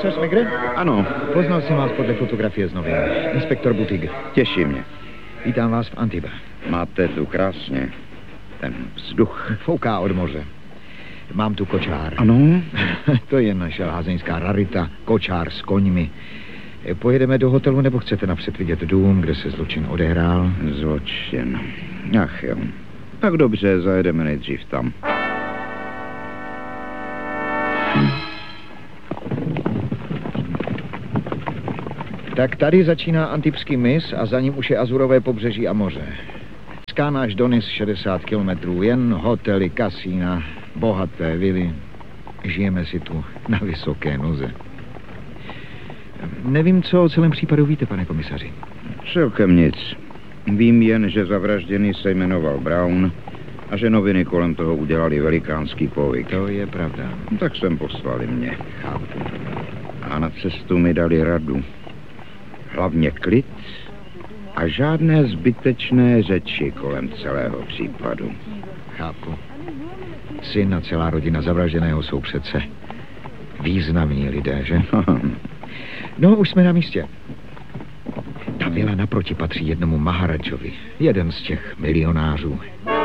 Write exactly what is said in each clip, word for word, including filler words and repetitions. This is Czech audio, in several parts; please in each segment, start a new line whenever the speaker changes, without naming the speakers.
komisař Megre?
Ano.
Poznal jsem vás podle fotografie z novin. Inspektor Butig.
Těší mě.
Vítám vás v Antiba.
Máte tu krásně. Ten vzduch.
Fouká od moře. Mám tu kočár.
Ano?
To je naše lázeňská rarita. Kočár s koňmi. Pojedeme do hotelu, nebo chcete napřed vidět dům, kde se zločin odehrál?
Zločin. Ach jo. Tak dobře, zajedeme nejdřív tam. Hm.
Tak tady začíná Antibský mys a za ním už je Azurové pobřeží a moře. Skána až do Nis šedesát kilometrů, jen hotely, kasína, bohaté vily. Žijeme si tu na vysoké noze. Nevím, co o celém případu víte, pane komisaři.
Celkem nic. Vím jen, že zavražděný se jmenoval Brown a že noviny kolem toho udělali velikánský povyk.
To je pravda.
Tak sem poslali mě.
Chápu.
A na cestu mi dali radu. Hlavně klid a žádné zbytečné řeči kolem celého případu.
Chápu. Syn a celá rodina zavražděného jsou přece významní lidé, že? No, už jsme na místě. Ta vila naproti patří jednomu Maharadžovi. Jeden z těch milionářů.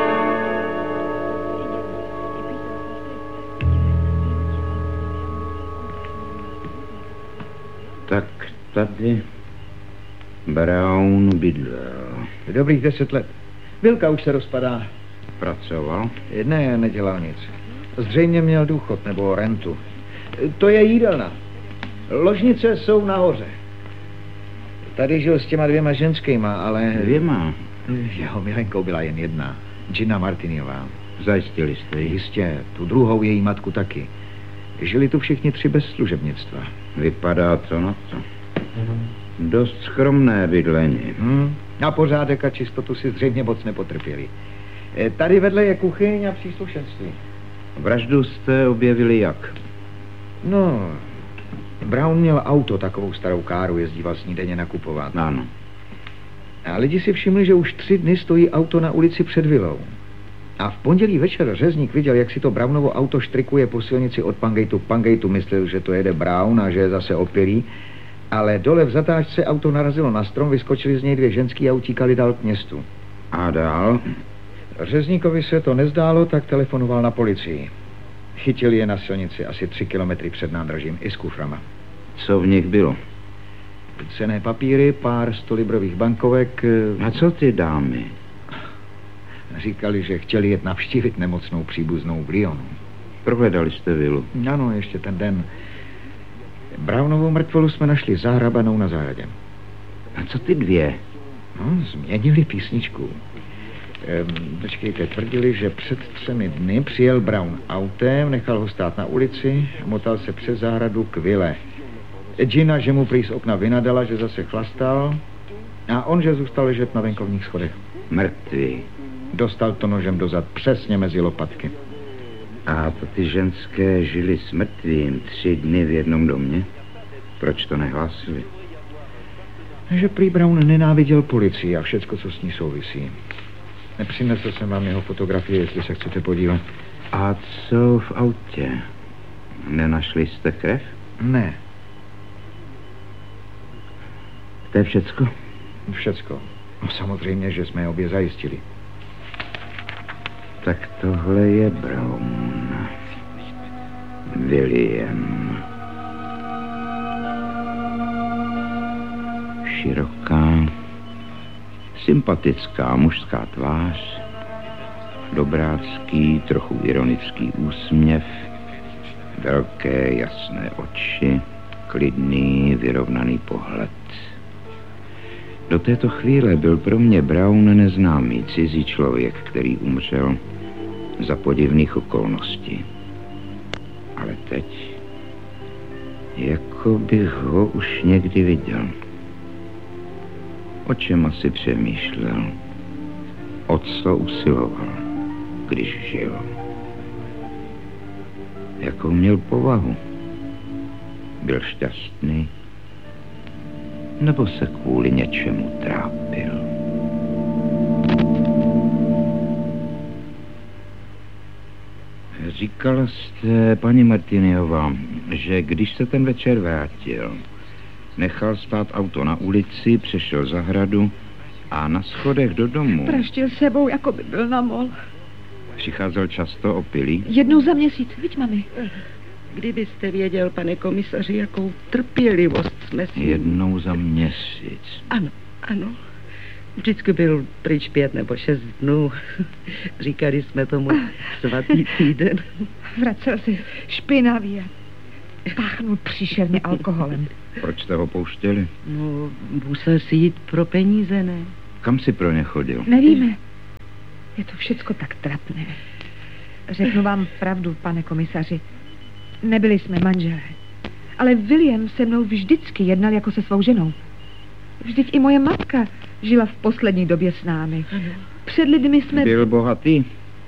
Tak tady Brown bydlel.
Dobrých deset let. Vilka už se rozpadá.
Pracoval?
Ne, nedělal nic. Zřejmě měl důchod nebo rentu. To je jídelna. Ložnice jsou nahoře. Tady žil s těma dvěma ženskýma, ale...
Dvěma?
Jeho milenkou byla jen jedna. Gina Martiniová.
Zajistili jste ji?
Jistě, tu druhou její matku taky. Žili tu všichni tři bez služebnictva.
Vypadá to na to. Dost skromné bydlení.
Hmm. A pořádek a čistotu si zřejmě moc nepotrpěli. E, tady vedle je kuchyň a příslušenství.
Vraždu jste objevili jak?
No, Brown měl auto, takovou starou káru, jezdíval s ní denně nakupovat.
Ano.
A lidi si všimli, že už tři dny stojí auto na ulici před vilou. A v pondělí večer řezník viděl, jak si to Brownovo auto štrikuje po silnici od Pangejtu k Pangejtu. Myslel, že to jede Brown a že je zase opilý. Ale dole v zatáčce auto narazilo na strom, vyskočili z něj dvě ženský a utíkali dál k městu.
A dál?
Řezníkovi se to nezdálo, tak telefonoval na policii. Chytili je na silnici asi tři kilometry před nádražím i s kuframa.
Co v nich bylo?
Cenné papíry, pár stolibrových bankovek.
A co ty dámy?
Říkali, že chtěli jet navštívit nemocnou příbuznou v Lyonu.
Prohledali jste vilu?
Ano, ještě ten den. Brownovou mrtvolu jsme našli zahrabanou na zahradě.
A co ty dvě?
No, změnili písničku. Ehm, počkejte, tvrdili, že před třemi dny přijel Brown autem, nechal ho stát na ulici, motal se přes zahradu k vile. Gina, že mu prý z okna vynadala, že zase chlastal, a on, že zůstal ležet na venkovních schodech.
Mrtvý.
Dostal to nožem dozad, přesně mezi lopatky.
A to ty ženské žili s mrtvým tři dny v jednom domě? Proč to nehlásili?
Že prý Brown nenáviděl policii a všecko, co s ní souvisí. Nepřinesl jsem vám jeho fotografie, jestli se chcete podívat.
A co v autě? Nenašli jste krev?
Ne.
To je všecko?
Všecko. No samozřejmě, že jsme je obě zajistili.
Tak tohle je Brown. William. Široká, sympatická mužská tvář, dobrácký, trochu ironický úsměv, velké jasné oči, klidný, vyrovnaný pohled. Do této chvíle byl pro mě Brown neznámý cizí člověk, který umřel za podivných okolností. Ale teď, jako bych ho už někdy viděl. O čem asi přemýšlel? O co usiloval, když žil? Jakou měl povahu? Byl šťastný? Nebo se kvůli něčemu trápil? Říkala jste, paní Martiniová, že když se ten večer vrátil, nechal stát auto na ulici, přešel zahradu a na schodech do domu...
Praštil sebou, jako by byl na mol.
Přicházel často opilý?
Jednou za měsíc, viď, mami?
Kdybyste věděl, pane komisaři, jakou trpělivost jsme si...
Jednou za měsíc.
Ano, ano. Vždycky byl pryč pět nebo šest dnů. Říkali jsme tomu svatý týden.
Vracel se špinavý a páchnul příšerně alkoholem.
Proč jste ho pouštěli?
No, musel si jít pro peníze, ne?
Kam si pro ně chodil?
Nevíme. Je to všecko tak trapné. Řeknu vám pravdu, pane komisaři. Nebyli jsme manželé. Ale William se mnou vždycky jednal jako se svou ženou. Vždyť i moje matka žila v poslední době s námi. Před lidmi jsme...
Byl bohatý?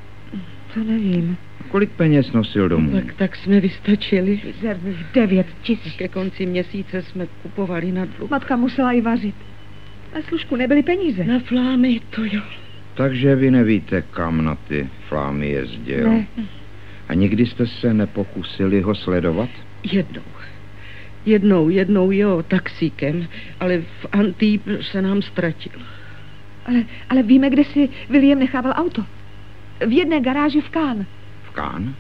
To nevím.
Kolik peněz nosil domů?
Tak, tak jsme vystačili.
Mizerných devět tisíc.
Ke konci měsíce jsme kupovali na dluh.
Matka musela i vařit. Na služku nebyly peníze.
Na flámy, to jo.
Takže vy nevíte, kam na ty flámy jezdil?
Ne.
A nikdy jste se nepokusili ho sledovat?
Jednou. Jednou, jednou jo, taxíkem, ale v Antibes se nám ztratil.
Ale, ale víme, kde si William nechával auto. V jedné garáži v Cannes.
V Cannes?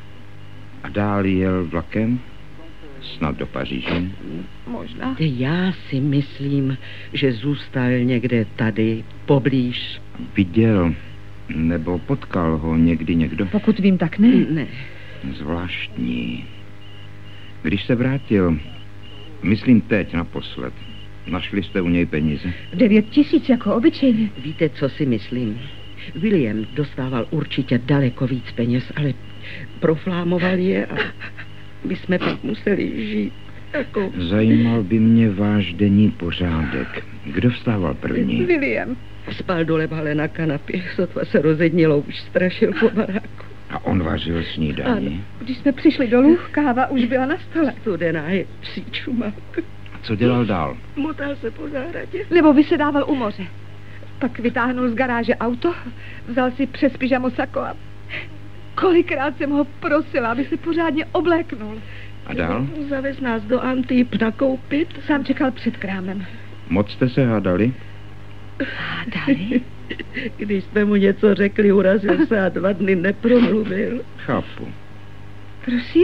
A dál jel vlakem? Snad do Paříže?
Možná.
Já si myslím, že zůstal někde tady, poblíž.
Viděl, nebo potkal ho někdy někdo?
Pokud vím, tak ne.
Ne.
Zvláštní. Když se vrátil, myslím teď naposled, našli jste u něj peníze?
Devět tisíc jako obyčejně.
Víte, co si myslím? William dostával určitě daleko víc peněz, ale proflámoval je a my jsme pak museli žít jako...
Zajímal by mě váš denní pořádek. Kdo vstával první?
William.
Spal dole vale na kanapě, sotva se rozednilo, už strašil po baráku.
A on vařil snídani?
Když jsme přišli dolů, káva už byla na stole.
Studená je psí čumák.
A co dělal dál?
Motal se po zahradě.
Nebo vysedával u moře. Pak vytáhnul z garáže auto, vzal si přes pyžamo sako a kolikrát jsem ho prosila, aby se pořádně obléknul.
A dál?
Zavez nás do Antibes nakoupit.
Sám čekal před krámem.
Moc jste se hádali?
Hádali?
Když jsme mu něco řekli, urazil se a dva dny nepromluvil.
Chápu.
Prosím?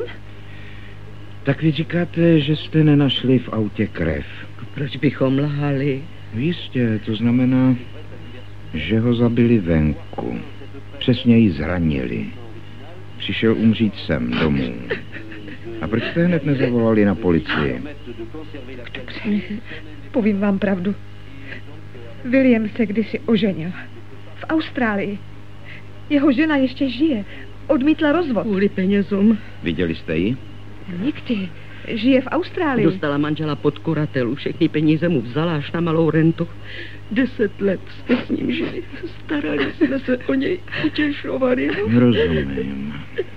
Tak vy říkáte, že jste nenašli v autě krev.
Proč bychom lhali?
Jistě, to znamená, že ho zabili venku. Přesně ji zranili. Přišel umřít sem domů. A proč jste hned nezavolali na policii?
Dobře, povím vám pravdu. William se kdysi oženil. V Austrálii. Jeho žena ještě žije. Odmítla rozvod.
Kvůli penězům.
Viděli jste ji?
Nikdy. Žije v Austrálii.
Dostala manžela pod kuratelu. Všechny peníze mu vzala až na malou rentu. Deset let jsme s ním žili. Starali jsme se o něj. Utěšovali.
Rozumím.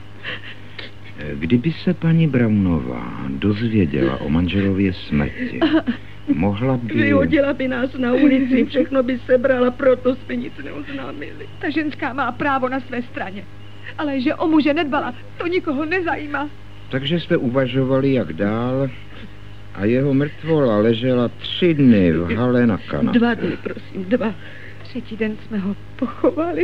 Kdyby se paní Brownová dozvěděla o manželově smrti, mohla by...
Vyhodila by nás na ulici, všechno by sebrala, proto jsme nic neoznámili.
Ta ženská má právo na své straně. Ale že o muže nedbala, to nikoho nezajímá.
Takže jste uvažovali, jak dál, a jeho mrtvola ležela tři dny v hale na kanapě.
Dva dny, prosím, dva.
Třetí den jsme ho pochovali.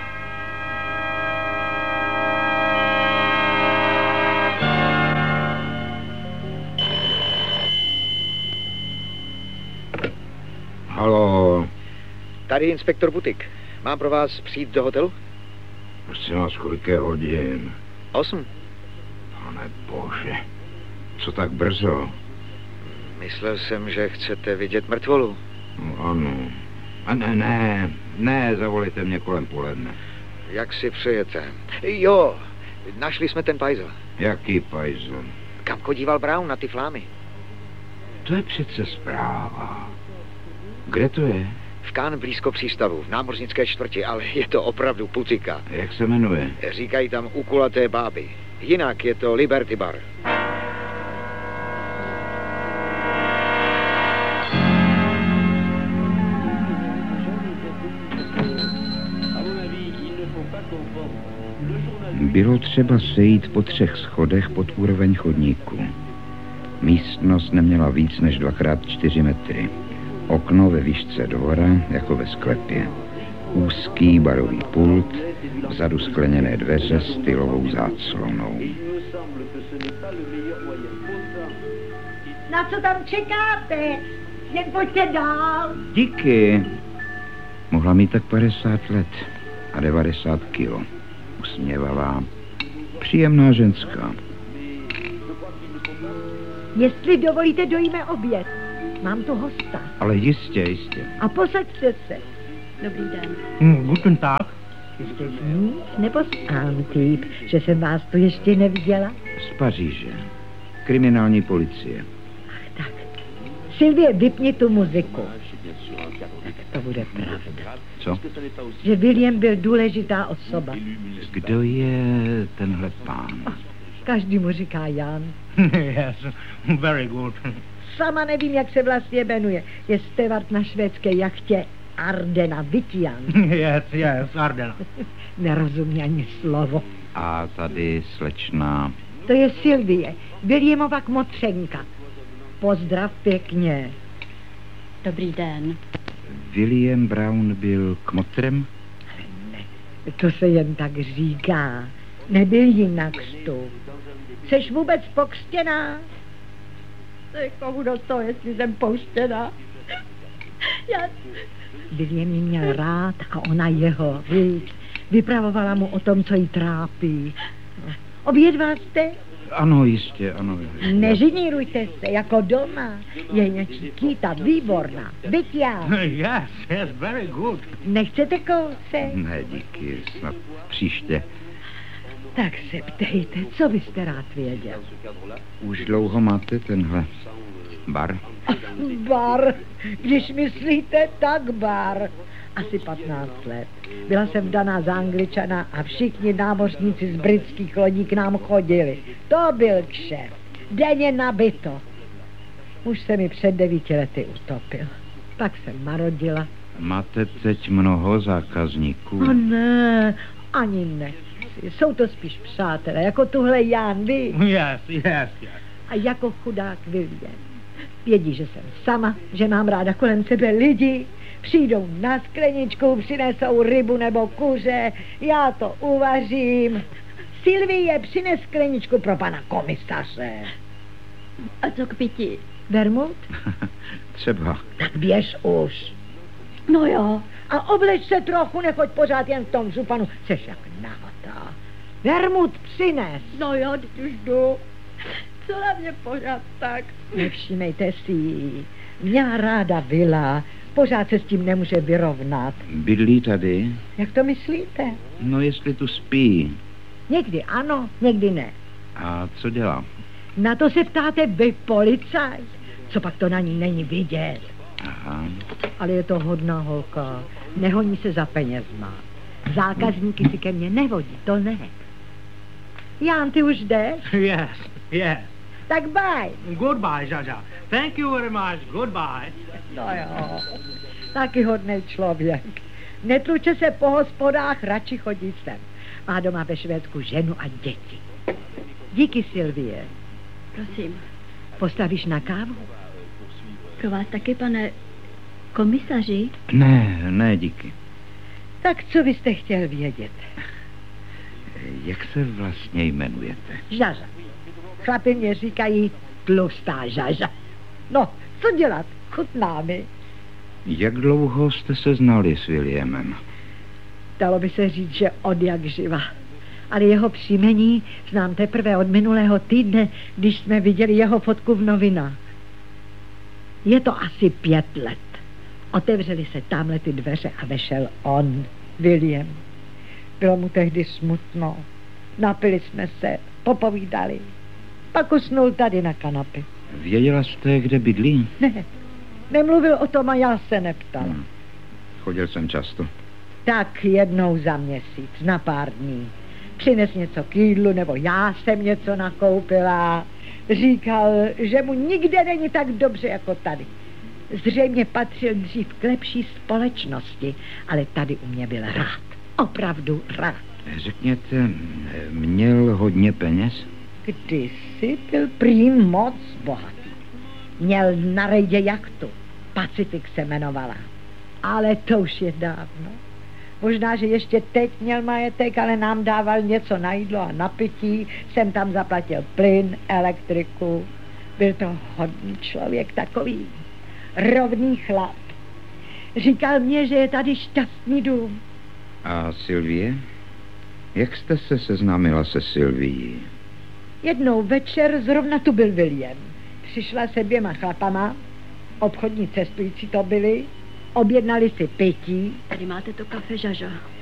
Haló.
Tady inspektor Butik. Mám pro vás přijít do hotelu?
Prosím vás, kolik je hodin?
Osm.
Pane bože, co tak brzo?
Myslel jsem, že chcete vidět mrtvolu.
No, ano. A ne, ne, ne, zavolejte mě kolem poledne.
Jak si přejete? Jo, našli jsme ten pajzel.
Jaký pajzel?
Kam chodíval Brown na ty flámy?
To je přece zpráva. Kde to je?
V Cannes blízko přístavu, v námořnické čtvrti, ale je to opravdu putika.
Jak se jmenuje?
Říkají tam ukulaté báby. Jinak je to Liberty Bar.
Bylo třeba sejít po třech schodech pod úroveň chodníku. Místnost neměla víc než dvakrát čtyři metry. Okno ve výšce dvora, jako ve sklepě. Úzký barový pult, vzadu skleněné dveře s stylovou záclonou.
Na co tam čekáte? Jen pojďte dál.
Díky. Mohla mít tak padesát let a devadesát kilo. Usměvavá, příjemná ženská.
Jestli dovolíte, dojíme oběd. Mám tu hosta.
Ale jistě, jistě.
A posaďte se.
Dobrý den.
Hm, guten Tag.
Jste z Nice nebo z Antibes, že jsem vás tu ještě neviděla?
Z Paříže. Kriminální policie.
Ach tak. Sylvie, vypni tu muziku. Tak to bude pravda.
Co?
Že William byl důležitá osoba.
Kdo je tenhle pán?
Oh, každý mu říká Jan.
Yes, very good.
Sama nevím, jak se vlastně jmenuje. Je stevard na švédské jachtě Ardena Vitian.
Yes, yes, Ardena.
Nerozumí ani slovo.
A tady slečna...
To je Sylvie, Williamova kmotřenka. Pozdrav pěkně.
Dobrý den.
William Brown byl kmotrem?
Ne, to se jen tak říká. Nebyl jinak vstup. Jseš vůbec pokřtěná? Komu do toho, jestli jsem pouštěná? Já... William ji měl rád a ona jeho, víc. Vypravovala mu o tom, co jí trápí. Obědval jste?
Ano, jistě, ano.
Nežinírujte se, jako doma. Je Chiquita výborná. Byť já.
Yes, yes, very good.
Nechcete kousek?
Ne, díky, snad příště.
Tak se ptejte, co byste rád věděl?
Už dlouho máte tenhle bar?
Bar, když myslíte, tak bar. Asi patnáct let. Byla jsem vdaná za Angličana a všichni námořníci z britských lodí k nám chodili. To byl kšeft. Denně nabito. Už se mi před devíti lety utopil. Pak jsem marodila.
Máte teď mnoho zákazníků?
O ne, ani ne. Jsou to spíš přátelé, jako tuhle Jan, vy.
Yes, yes, yes.
A jako chudák William. Vědí, že jsem sama, že mám ráda kolem sebe lidi. Přijdou na skleničku, přinesou rybu nebo kuře, já to uvařím. Sylvie, přines skleničku pro pana komisaře.
A co k pití?
Vermut?
Třeba.
Tak běž už.
No jo.
A obleč se trochu, nechoď pořád jen v tom županu. Jseš jak nahatá. Vermut, přines.
No jo, teď už jdu. Co na mě pořád tak?
Nevšímejte si jí. Měla ráda vila. Pořád se s tím nemůže vyrovnat.
Bydlí tady?
Jak to myslíte?
No, jestli tu spí.
Někdy ano, někdy ne.
A co dělá?
Na to se ptáte vy, policajt. Co pak to na ní není vidět?
Aha.
Ale je to hodná holka. Nehoní se za penězma. Zákazníky si ke mně nevodí, to ne. Jan, ty už jdeš?
Yes, yes.
Tak bye.
Goodbye, Žaža. Thank you very much. Goodbye.
No jo, taky hodný člověk. Netluče se po hospodách, radši chodí sem. Má doma ve Švédsku ženu a děti. Díky, Sylvie.
Prosím.
Postavíš na kávu?
Pro vás taky, pane komisaři?
Ne, ne, díky.
Tak co byste chtěl vědět?
Jak se vlastně jmenujete?
Žaža. Chlapi mě říkají tlustá Žaža. No, co dělat? Chutná mi.
Jak dlouho jste se znali s Williamem?
Dalo by se říct, že od jak živa. Ale jeho příjmení znám teprve od minulého týdne, když jsme viděli jeho fotku v novinách. Je to asi pět let. Otevřeli se tamhle ty dveře a vešel on, William. Bylo mu tehdy smutno. Napili jsme se, popovídali. Pak usnul tady na kanapě.
Věděla jste, kde bydlí?
Ne, nemluvil o tom a já se neptal.
Hmm. Chodil jsem často.
Tak jednou za měsíc, na pár dní. Přines něco k jídlu, nebo já jsem něco nakoupila. Říkal, že mu nikde není tak dobře jako tady. Zřejmě patřil dřív k lepší společnosti, ale tady u mě byl rád. Opravdu rád.
Řekněte, měl hodně peněz?
Kdysi byl prý moc bohatý. Měl na rejdě jachtu. Pacific se jmenovala. Ale to už je dávno. Možná, že ještě teď měl majetek, ale nám dával něco na jídlo a na pití. Jsem tam zaplatil plyn, elektriku. Byl to hodný člověk, takový rovný chlap. Říkal mě, že je tady šťastný dům.
A Sylvie? Jak jste se seznámila se Sylvií?
Jednou večer zrovna tu byl William. Přišla se dvěma chlapama, obchodní cestující to byli, objednali si pití.
Tady máte to kafe, Žaža.